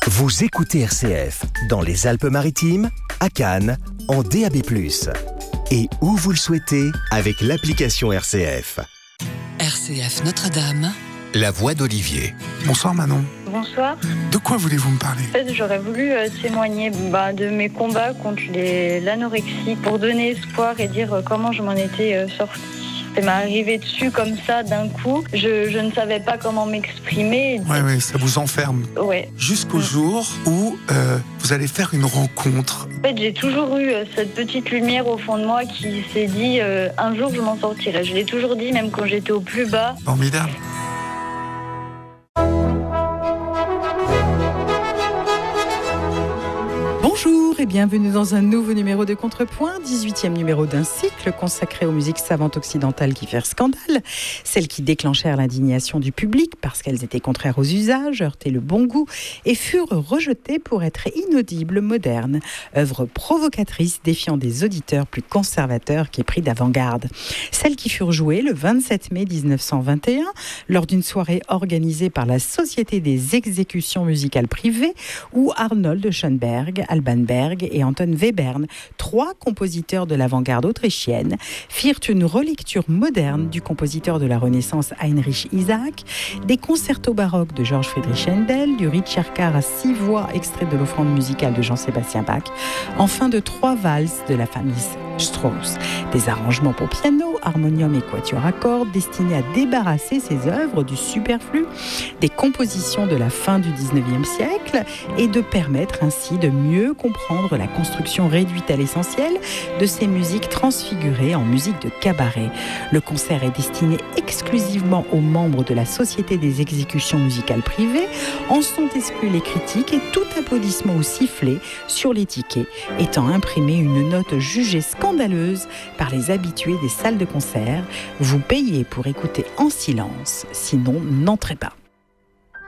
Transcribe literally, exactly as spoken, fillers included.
Vous écoutez R C F dans les Alpes-Maritimes, à Cannes, en D A B plus. Et où vous le souhaitez avec l'application R C F. R C F Notre-Dame. La voix d'Olivier. Bonsoir Manon. Bonsoir. De quoi voulez-vous me parler ? En fait, j'aurais voulu euh, témoigner bah, de mes combats contre les, l'anorexie pour donner espoir et dire euh, comment je m'en étais euh, sortie. Ça m'est arrivé dessus comme ça d'un coup. Je, je ne savais pas comment m'exprimer. Oui, oui, ça vous enferme. Ouais. Jusqu'au Mm. jour où euh, vous allez faire une rencontre. En fait, j'ai toujours eu euh, cette petite lumière au fond de moi qui s'est dit euh, un jour je m'en sortirai. Je l'ai toujours dit, même quand j'étais au plus bas. Formidable. Bonjour et bienvenue dans un nouveau numéro de Contrepoint, dix-huitième numéro d'un cycle consacré aux musiques savantes occidentales qui firent scandale, celles qui déclenchèrent l'indignation du public parce qu'elles étaient contraires aux usages, heurtaient le bon goût et furent rejetées pour être inaudibles, modernes, œuvres provocatrices défiant des auditeurs plus conservateurs qu'épris d'avant-garde. Celles qui furent jouées le vingt-sept mai dix-neuf cent vingt et un lors d'une soirée organisée par la Société des exécutions musicales privées où Arnold Schoenberg, Alban Berg et Anton Webern, trois compositeurs de l'avant-garde autrichienne, firent une relecture moderne du compositeur de la Renaissance Heinrich Isaac, des concertos baroques de Georges Friedrich Händel, du Ritscharcar à six voix extrait de l'offrande musicale de Jean-Sébastien Bach, enfin de trois valses de la famille Strauss, des arrangements pour piano, harmonium et quatuor à cordes destinés à débarrasser ces œuvres du superflu, des compositions de la fin du dix-neuvième siècle et de permettre ainsi de mieux comprendre la construction réduite à l'essentiel de ces musiques transfigurées en musique de cabaret. Le concert est destiné exclusivement aux membres de la Société des exécutions musicales privées. En sont exclus les critiques et tout applaudissement ou sifflet sur les tickets étant imprimé une note jugée scandaleuse par les habitués des salles de concert. Vous payez pour écouter en silence, sinon n'entrez pas.